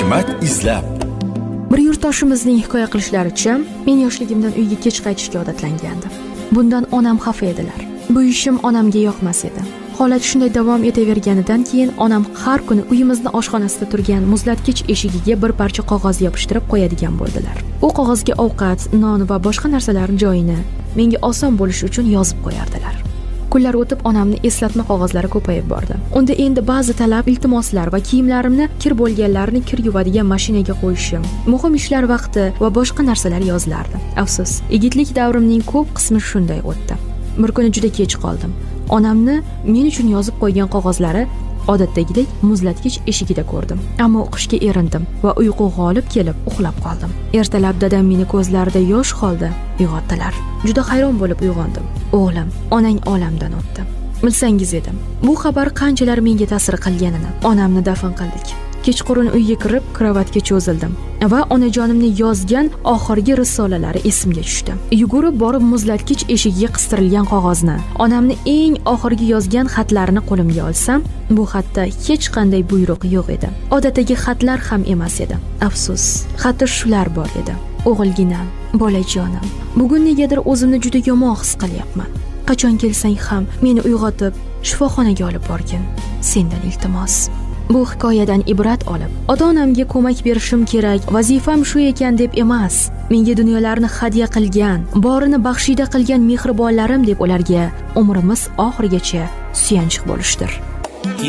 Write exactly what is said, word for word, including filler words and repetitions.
ne'mat izlab. Bir yurtdoshimizning hikoya qilishlaricha, men yoshligimdan uyga kech qaytishga odatlangandim. Bundan onam xafa edilar. Bu ishim onamga yoqmas edi. Holat shunday davom etaverganidan keyin onam har kuni uyimizning oshxonasida turgan muzlatgich eshigiga bir parcha qog'oz yopishtirib qo'yadigan bo'ldilar. U qog'ozga ovqat, non va boshqa narsalarning joyini menga oson bo'lishi uchun yozib qo'yardilar. Kunlar o'tib onamni eslatma qog'ozlari ko'payib bordi. Unda endi ba'zi talab, iltimoslar va kiyimlarimni kir bo'lganlarini kir yuvadigan mashinaga qo'yishim, muhim ishlar vaqti va boshqa narsalar yozilardi. Afsus, yigitlik davrimning ko'p qismi shunday o'tdi. Bir kuni juda kech qoldim. Onamni men uchun yozib qo'ygan qog'ozlari odatdagidek muzlatgich eshigida ko'rdim. Ammo o'qishga erindim va uyqu g'olib kelib uxlab qoldim. Ertalab dadam meni ko'zlarida yosh holda uyg'otdilar. Juda hayron bo'lib uyg'ondim. O'g'lim, onang olamdan o'tdi. Bilsangiz edim, bu xabar qanchalar menga ta'sir qilganini. Onamni dafn qildik. Kechqurun uyga kirib, kravatga cho'zildim va onajonimning yozgan oxirgi risolalari esimga tushdi. Yugurib borib muzlatgich eshigiga qistirilgan qog'ozni, onamni eng oxirgi yozgan xatlarini qo'limga olsam, bu xatda hech qanday buyruq yo'q edi. Odatdagi xatlar ham emas edi. Afsus, xatda shular bor edi. O'g'ilginam, bolajonim, bugun negadir o'zimni juda yomon his qilyapman. Qachon kelsang ham meni uyg'otib, shifoxonaga olib borgin. Sendan iltimos. Bu hikoyadan ibrat olib, ota-onamga ko'mak berishim kerak, vazifam shu ekan deb emas, menga dunyolarni hadya qilgan, borini baxshida qilgan mehribonlarim deb ularga umrimiz oxirigacha suyanchiq bo'lishdir.